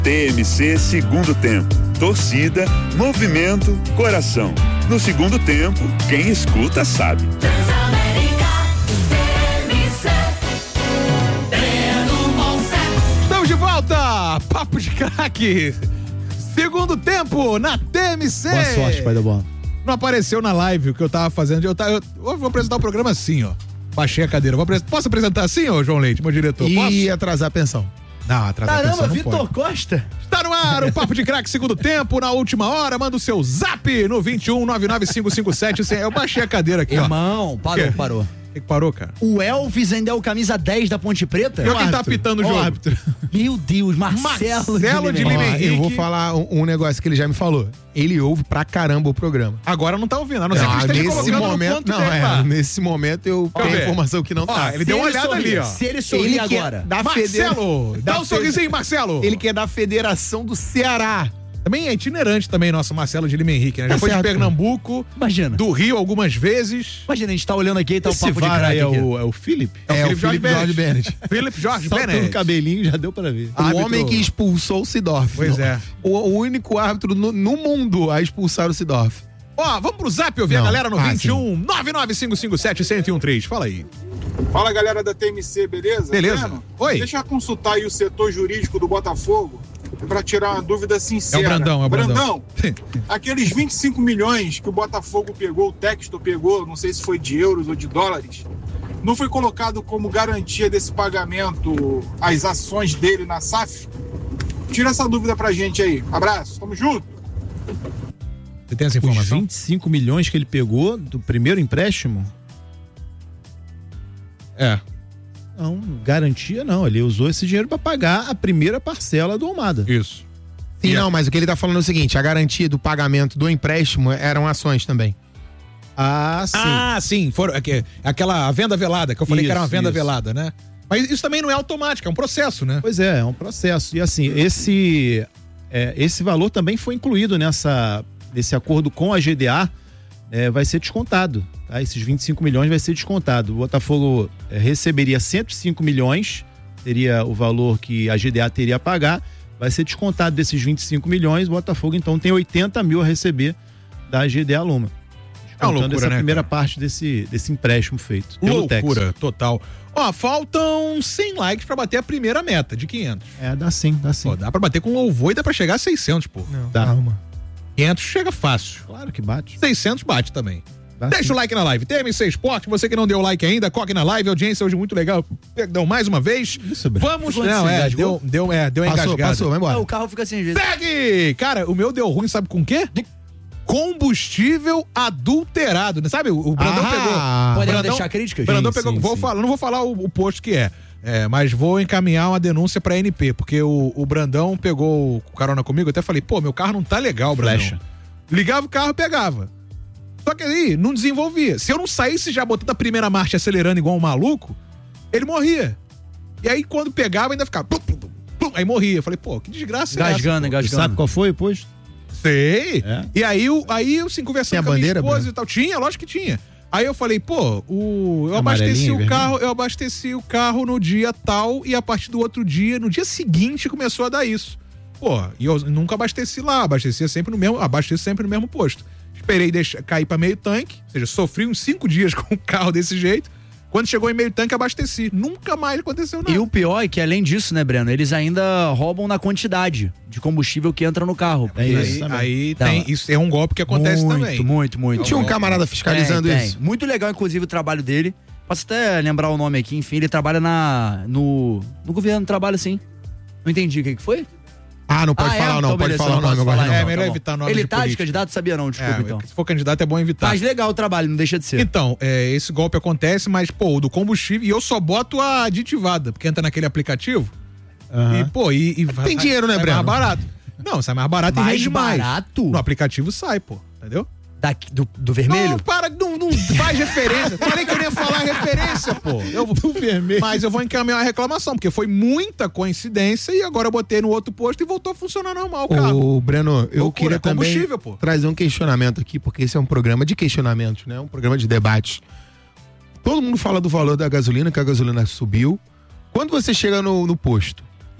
TMC Segundo Tempo. Torcida, movimento, coração. No segundo tempo, quem escuta sabe. Estamos de volta! Papo de craque! Segundo tempo na TMC! Boa sorte, pai da bola. Não apareceu na live o que eu tava fazendo. Eu vou apresentar o programa assim, ó. Baixei a cadeira. Posso apresentar assim, ô João Leite, meu diretor? E atrasar a pensão. Não, atrasar a pensão Caramba, não Vitor pode. Costa. Está no ar o Papo de Craque Segundo Tempo, na última hora, manda o seu zap no 21-99557. Eu baixei a cadeira aqui, Irmão, ó. parou. O que parou, cara? O Elvis ainda é o camisa 10 da Ponte Preta? Quem tá apitando o jogo? Meu Deus, Marcelo de Lima Henrique. Eu vou falar um negócio que ele já me falou. Ele ouve pra caramba o programa. Agora não tá ouvindo, a não ser que esteja colocando momento, no ponto dele lá. nesse momento eu tenho a informação que não tá. Ele deu uma olhada ali, ó. Se ele sorrir agora. Marcelo, dá um sorrisinho, Marcelo. Ele que é da Federação do Ceará. Também é itinerante também, nosso Marcelo de Lima Henrique, né? Já foi de Pernambuco, imagina. Do Rio algumas vezes. Imagina, a gente tá olhando aqui e tá o Papo de Craque aí aqui. É o Felipe? É o Felipe Jorge Bennett. Felipe Jorge Só Bennett. pelo cabelinho já deu pra ver. O homem que expulsou o Sidorf. Pois é. O único árbitro no mundo a expulsar o Sidorf. Ó, vamos pro zap ouvir a galera no 21-99557-1013. Fala aí. Fala, galera da TMC, beleza? Beleza. Breno, Oi. Deixa eu consultar aí o setor jurídico do Botafogo para tirar uma dúvida sincera. É o Brandão. Brandão, aqueles 25 milhões que o Botafogo pegou, o Textor pegou, não sei se foi de euros ou de dólares, não foi colocado como garantia desse pagamento as ações dele na SAF? Tira essa dúvida pra gente aí. Abraço, tamo junto. Você tem essa informação? Os 25 milhões que ele pegou do primeiro empréstimo? Não, garantia não. Ele usou esse dinheiro para pagar a primeira parcela do Almada. Isso. Sim, não, mas o que ele tá falando é o seguinte: a garantia do pagamento do empréstimo eram ações também. Sim. Foram, aquela venda velada, que eu falei que era uma venda velada, né? Mas isso também não é automático, é um processo, né? Pois é um processo. E assim, esse valor também foi incluído nesse acordo com a GDA, vai ser descontado. Tá? Esses 25 milhões vai ser descontado. O Botafogo receberia 105 milhões, seria o valor que a GDA teria a pagar, vai ser descontado desses 25 milhões, o Botafogo então tem 80 mil a receber da GDA Luma. É uma loucura, essa né, primeira cara? parte desse empréstimo feito pelo Loucura, Tex. total. Ó, faltam 100 likes pra bater a primeira meta de 500. Dá sim. Pô, dá pra bater com louvor e dá pra chegar a 600, pô. Dá. Calma. 500 chega fácil. Claro que bate. 600 bate também. Dá Deixa sim. o like na live. TMC Esporte, você que não deu like ainda, coque na live. Audiência hoje muito legal. Perdão, mais uma vez. Vamos. Não, deu uma engasgada. Passou, vai embora. O carro fica assim às vezes. Segue! Cara, o meu deu ruim, sabe com o quê? Combustível adulterado. Sabe? O Brandão pegou. Podemos deixar críticas? Brandão pegou. Não vou falar o posto que é. Mas vou encaminhar uma denúncia pra NP, porque o Brandão pegou carona comigo. Eu até falei, pô, meu carro não tá legal, Brandão. Flecha. Ligava o carro, pegava. Só que aí não desenvolvia. Se eu não saísse já botando a primeira marcha acelerando igual um maluco, ele morria. E aí quando pegava ainda ficava plum, plum, plum, plum, aí morria. Eu falei, pô, que desgraça é essa? E sabe qual foi o posto? Sei. E aí eu assim, conversando com a minha esposa e tal. Tinha, lógico que tinha. Aí eu falei, pô, eu abasteci o carro no dia tal e a partir do outro dia, no dia seguinte começou a dar isso. Pô, e eu nunca abasteci lá, abasteço sempre no mesmo posto. Esperei cair pra meio tanque, ou seja, sofri uns 5 dias com o carro desse jeito. Quando chegou em meio tanque, abasteci. Nunca mais aconteceu nada. E o pior é que, além disso, né, Breno, eles ainda roubam na quantidade de combustível que entra no carro. Isso é um golpe que acontece também. Muito. Tinha um camarada fiscalizando isso. Muito legal, inclusive, o trabalho dele. Posso até lembrar o nome aqui, enfim, ele trabalha no governo, trabalha assim. Não entendi o que foi? Não pode falar, não. Então, pode beleza, falar o nome agora. É melhor evitar nome. Ele tá de candidato? Sabia não, desculpa então. Se for candidato é bom evitar. Mas legal o trabalho, não deixa de ser. Então, esse golpe acontece, mas, pô, o do combustível, e eu só boto a aditivada, porque entra naquele aplicativo. E, pô, tem dinheiro, né, Breno? Mais barato. Não, sai mais barato e rende mais. barato? No aplicativo sai, pô, entendeu? Do vermelho? Não faz referência. Falei que eu não ia falar referência, pô. Do vermelho. Mas eu vou encaminhar uma reclamação, porque foi muita coincidência e agora eu botei no outro posto e voltou a funcionar normal o carro. Breno, eu queria também pô. trazer um questionamento aqui, porque esse é um programa de questionamentos, né? Um programa de debates. Todo mundo fala do valor da gasolina, que a gasolina subiu. Quando você chega no posto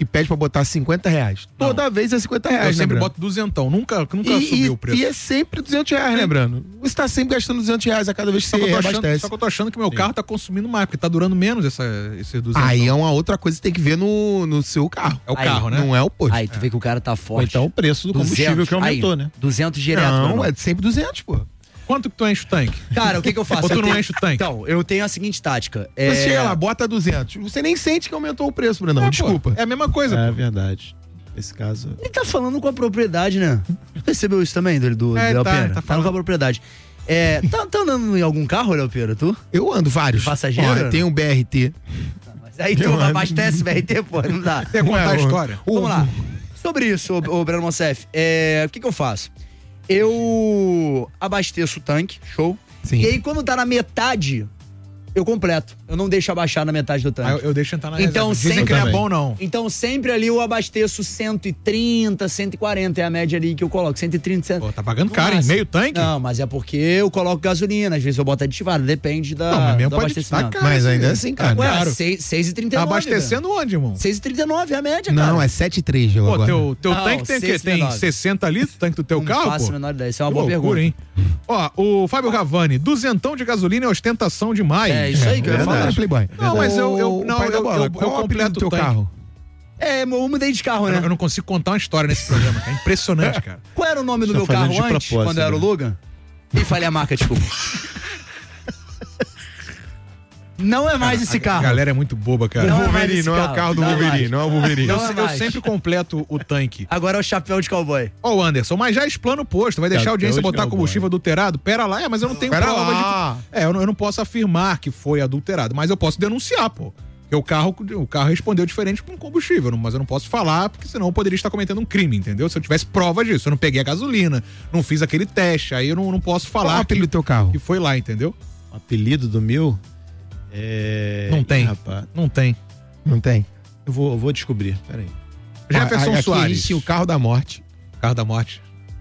e pede pra botar R$50. Toda vez é R$50. Eu sempre boto R$200. Nunca subiu o preço. E é sempre R$200, né, Brando? Você tá sempre gastando R$200 a cada vez que você abastece. Só que eu tô achando que meu carro tá consumindo mais, porque tá durando menos esses 200. Aí é uma outra coisa que tem que ver no seu carro. É o carro, né? Não é o posto. Aí tu vê que o cara tá forte. Ou então o preço do combustível que aumentou, né? 200 direto. Não, é sempre 200, pô. Quanto que tu enche o tanque? Cara, o que eu faço? Ou tu não enche o tanque? Então, eu tenho a seguinte tática. Você chega lá, bota 200. Você nem sente que aumentou o preço, Brandão. Desculpa. Pô, é a mesma coisa. É verdade. Nesse caso... Ele tá falando com a propriedade, né? Percebeu isso também, do Léo Pera? Tá falando com a propriedade. Tá andando em algum carro, Léo Pera, tu? Eu ando vários. Passageiro? Tem um BRT. Mas aí tu abastece BRT, pô, não dá. Quer contar a história? Vamos lá. Sobre isso, ô Breno Monsef, o que eu faço? Eu abasteço o tanque, show. Sim. E aí, quando tá na metade, eu completo. Eu não deixo abaixar na metade do tanque. Eu deixo entrar na então, reserva. Dizem sempre que não é bom, não. Então, sempre ali eu abasteço 130, 140. É a média ali que eu coloco. 130, 140. Pô, tá pagando caro, hein? Meio tanque? Não, mas é porque eu coloco gasolina. Às vezes eu boto aditivada. Depende Não, mas mesmo do pode abastecimento. tá caro, Mas ainda assim, cara. Ué, claro. 6,39. Tá abastecendo onde, irmão? 6,39 é a média, cara. Não, é 7,3 Pô, agora. teu Não, tanque tem o quê? Tem 6,19. 60 litros o tanque do teu Não carro, faço pô? a menor ideia. Isso é uma Que boa loucura, pergunta. hein? Ó, o Fábio Ravani, 200 de gasolina é ostentação demais. É isso aí que eu ia falar. Playboy. Não, mas eu Pai da bola, qual é o apelido completo do teu o tanque. carro? Eu mudei de carro, né? Eu não consigo contar uma história nesse programa, cara. É impressionante, cara. Qual era o nome do Tá meu carro fazendo de antes, propósito, quando eu era o né? Logan? E falei a marca, desculpa. Não é mais esse A carro. galera é muito boba, cara. Não, Wolverine, não é o carro. carro do Não é Wolverine, mais. não é o Wolverine. Não é Eu mais. sempre completo o tanque. Agora é o chapéu de cowboy. Ó, o Anderson, mas já explana o posto. Vai deixar a audiência Chapéu de botar cowboy. combustível adulterado? Pera lá, mas eu não tenho Pera prova lá. de. Eu não posso afirmar que foi adulterado, mas eu posso denunciar, pô. Porque o carro respondeu diferente com combustível, mas eu não posso falar, porque senão eu poderia estar cometendo um crime, entendeu? Se eu tivesse prova disso, eu não peguei a gasolina, não fiz aquele teste, aí eu não posso Qual é o falar apelido do teu carro? que foi lá, entendeu? O apelido do meu Não tem. Rapaz, Não tem. Não tem. eu vou descobrir. Peraí. Jefferson Aqui Soares. existe o carro da morte. Carro da morte.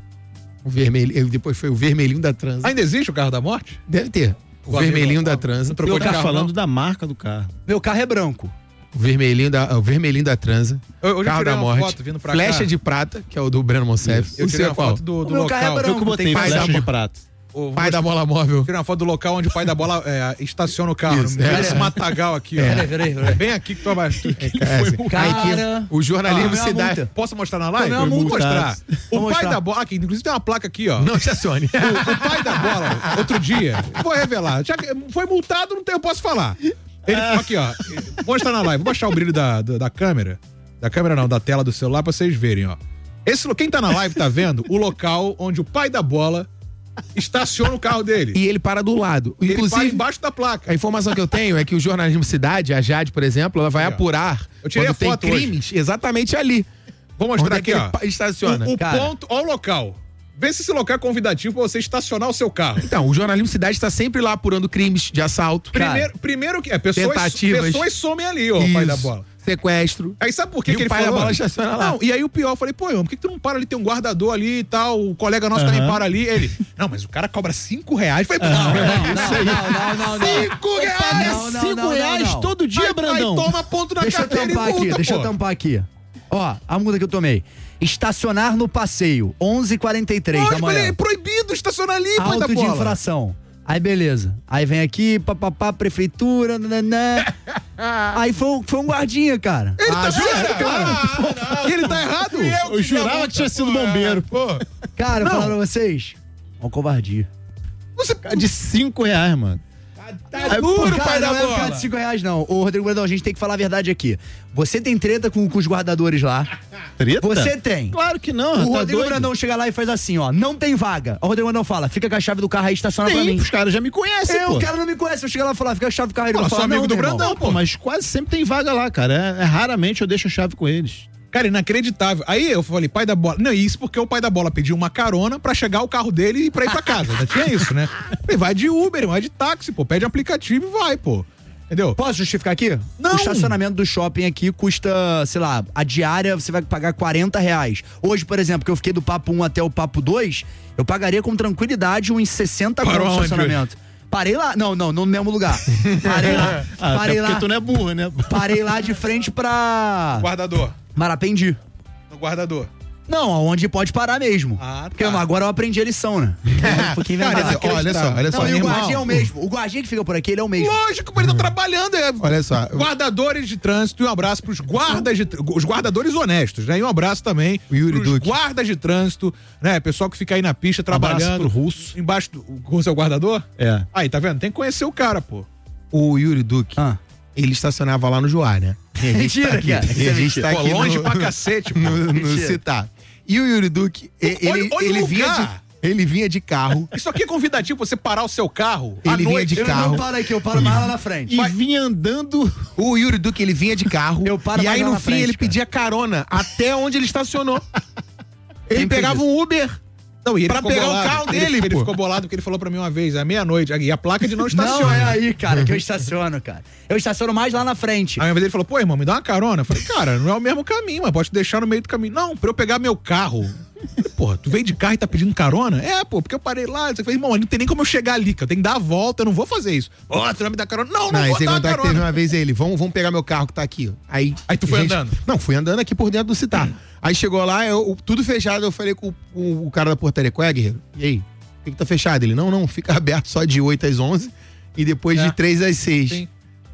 O vermelho. Ele depois foi o vermelhinho da transa. Ainda existe o carro da morte? Deve ter. O vermelhinho da transa. Não trocou Eu de tava carro, falando não? da marca do carro. Meu carro é branco. O vermelhinho da transa. Eu já Carro tirei da uma morte. foto vindo pra Flecha cá. de prata, que é o do Breno Monsef. Eu O tirei seu é uma qual? foto do meu carro é local. branco. Eu que botei Pai da flecha de bola. prata. Pai da bola móvel. Tirei uma foto do local onde o pai da bola estaciona o carro. Isso, Esse matagal aqui, ó. Peraí. É bem aqui que tu abaixa. Cara, o jornalismo tomei uma cidade. multa. Posso mostrar na live? Tomei uma Vou multa. mostrar. O Vou pai mostrar. da bola. Aqui, inclusive tem uma placa aqui, ó. Não estacione. O pai da bola, outro dia, vou revelar. Já que foi multado, não tem, eu posso falar. Ele aqui, ó. Mostra na live. Vou baixar o brilho da câmera. Da câmera não, da tela do celular pra vocês verem, ó. Quem tá na live tá vendo o local onde o pai da bola estaciona o carro dele. E ele para do lado. Ele para Inclusive, embaixo da placa. a informação que eu tenho é que o jornalismo cidade, a Jade, por exemplo, ela vai Aqui, ó. apurar Eu tirei quando a tem foto crimes exatamente ali. Vou mostrar Onde é aqui, que ó. ele estaciona. O Cara. ponto, ó o local. Vê se esse local é convidativo pra você estacionar o seu carro. Então, o jornalismo cidade está sempre lá apurando crimes de assalto. Primeiro que Tentativas. pessoas somem ali, ó, o pai da Isso. bola. Sequestro. Aí sabe por que, E que o ele pai falou? da bola estaciona lá. Não, e aí o pior, eu falei, pô, irmão, por que tu não para ali? Tem um guardador ali e tal, o colega nosso também para ali. Ele, não, mas o cara cobra R$5. Eu falei, não, Não. R$5! Não, R$5 todo dia, Aí Brandão. toma ponto na Deixa eu carteira tampar e multa, aqui, deixa eu pô. tampar aqui. Ó, a multa que eu tomei. Estacionar no passeio, 11h43 da Lógico, manhã. é proibido estacionar ali, pai da Auto de bola. infração. Aí beleza. Aí vem aqui, papapá, prefeitura, nananã. Aí foi um guardinha, cara. Ele tá certo, cara. E ele tá errado. Eu jurava que tinha sido bombeiro. Pô. Cara, eu Não. falo pra vocês. Uma covardia. Você De R$5, mano. tá duro, pai da não é por bola. causa de R$5, não. Ô, Rodrigo Brandão, a gente tem que falar a verdade aqui. Você tem treta com os guardadores lá. Treta? Você tem. Claro que não. O tá Rodrigo doido? Brandão chega lá e faz assim, ó. Não tem vaga. O Rodrigo Brandão fala, fica com a chave do carro aí, estaciona pra mim. Os caras já me conhecem, pô. O cara não me conhece. Eu chego lá e falar, fica com a chave do carro aí. Ele Pô, vai sou falar, amigo não, do meu irmão. Brandão, Pô, mas quase sempre tem vaga lá, cara. Raramente eu deixo a chave com eles. Cara, inacreditável. Aí eu falei, pai da bola. Não, isso porque o pai da bola pediu uma carona pra chegar o carro dele e pra ir pra casa. Ainda tinha isso, né? Falei, vai de Uber, vai de táxi, pô. Pede aplicativo e vai, pô. Entendeu? Posso justificar aqui? Não. O estacionamento do shopping aqui custa, sei lá, a diária você vai pagar R$40. Hoje, por exemplo, que eu fiquei do papo 1 até o papo 2, eu pagaria com tranquilidade uns 60 Parou conto de aonde estacionamento. Parei lá, não, no mesmo lugar. Parei lá, Até parei porque lá, tu não é burro, né? parei lá de frente pra Guardador. Marapendi. No guardador. Não, aonde pode parar mesmo. Ah, tá. Porque agora eu aprendi a lição, né? Cara, olha só. E o guardinha é o mesmo. O guardinha que fica por aqui, ele é o mesmo. Lógico, mas ele tá trabalhando. Olha só. Guardadores de trânsito, e um abraço pros os guardadores honestos, né? E um abraço também o Yuri pros Duque. guardas de trânsito, né? Pessoal que fica aí na pista trabalhando. Abraço pro Russo. Embaixo do... O Russo é o guardador? É. Aí, tá vendo? Tem que conhecer o cara, pô. O Yuri Duque, ele estacionava lá no Joá, né? Mentira, cara. E a gente tá Pô, aqui longe pra cacete, pô. no Citar. E o Yuri Duque, ele vinha de carro. Isso aqui é convidativo pra você parar o seu carro Ele à vinha noite. de carro. Eu não paro aqui, eu paro mais lá na frente. E vinha andando. O Yuri Duque, ele vinha de carro. Eu paro e mais aí lá no na fim frente, ele cara. pedia carona até onde ele estacionou. Ele Quem pegava fez um Uber. Não, e ele Pra ficou pegar bolado. o carro dele, ele pô. ficou bolado porque ele falou pra mim uma vez, à meia-noite, e a placa de não estaciona. Não é aí, cara, que eu estaciono, cara. Eu estaciono mais lá na frente. Aí uma vez ele falou, pô, irmão, me dá uma carona. Eu falei, cara, não é o mesmo caminho, mas pode te deixar no meio do caminho. Não, pra eu pegar meu carro. Porra, tu veio de carro e tá pedindo carona? É, pô, porque eu parei lá. Você falou, irmão, não tem nem como eu chegar ali, cara. Eu tenho que dar a volta, eu não vou fazer isso. Pô, tu vai me dar carona? Não vou Você dar contar que carona. teve uma vez ele, vamos pegar meu carro que tá aqui. Aí tu foi andando? Não, fui andando aqui por dentro do Citar. Aí chegou lá, tudo fechado, eu falei com o cara da portaria, qual é, guerreiro? E aí? Por que tá fechado? Ele, não, fica aberto só de 8 às 11 e depois de 3 às 6. Sim.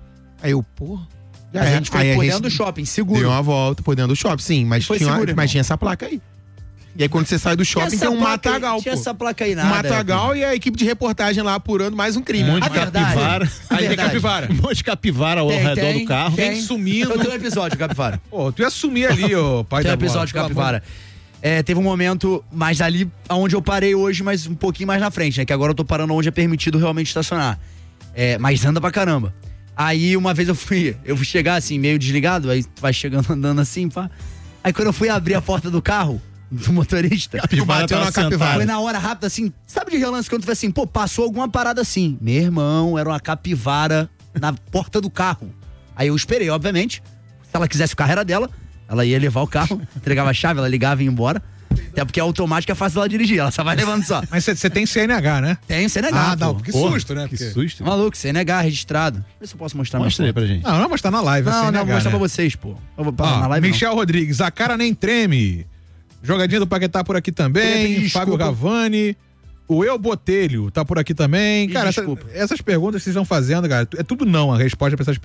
Aí eu, pô... A gente foi por dentro do shopping, seguro. Deu uma volta por dentro do shopping, sim, mas tinha essa placa aí. E aí quando você sai do shopping tem um matagal, pô. Tinha essa placa aí nada. Matagal e a equipe de reportagem lá apurando mais um crime. Um monte de capivara. Aí tem capivara. Um monte de capivara ao redor do carro. Tem sumindo. Eu tenho um episódio, capivara. Pô, tu ia sumir ali, ô pai Tem da um episódio, capivara. Teve um momento mais ali onde eu parei hoje, mas um pouquinho mais na frente, né? Que agora eu tô parando onde é permitido realmente estacionar. Mas anda pra caramba. Aí uma vez eu fui chegar assim, meio desligado, aí vai chegando andando assim, pá. Aí quando eu fui abrir a porta do carro, do motorista, Bateu na capivara. foi na hora rápida assim, sabe de relance quando tu vê assim, pô, passou alguma parada assim. Meu irmão, era uma capivara na porta do carro. Aí eu esperei, obviamente, se ela quisesse o carro era dela, ela ia levar o carro, entregava a chave, ela ligava e ia embora. Até porque é automático, é fácil ela dirigir, ela só vai levando só. Mas você tem CNH, né? Tem CNH, não, pô. que susto, né? Que Porque... susto. Maluco, CNH registrado. Deixa eu ver se eu posso mostrar Mostra aí mais pra gente. Não, vou mostrar na live. Não, CNH, vou mostrar né? pra vocês, pô. Eu vou parar na live, Michel Rodrigues, a cara nem treme. Jogadinha do Paquetá por aqui também. Fábio Gavani. O Eu Botelho tá por aqui também. Cara, essas perguntas que vocês estão fazendo, cara, é tudo não a resposta pra essas perguntas.